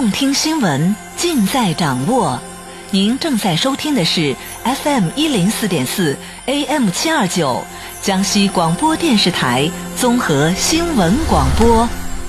动听新闻尽在掌握。您正在收听的是 FM104.4 AM729 江西广播电视台综合新闻广播。